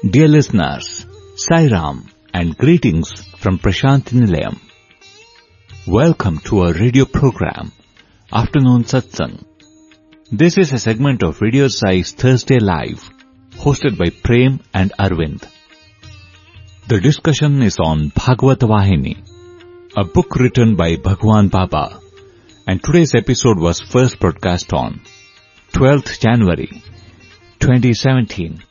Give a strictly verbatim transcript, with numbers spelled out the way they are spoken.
Dear listeners, Sai Ram and greetings from Prasanthi Nilayam. Welcome to our radio program, Afternoon Satsang. This is a segment of Radio Sai's Thursday Live, hosted by Prem and Arvind. The discussion is on Bhagavata Vahini, a book written by Bhagwan Baba, and today's episode was first broadcast on twelfth January twenty seventeen.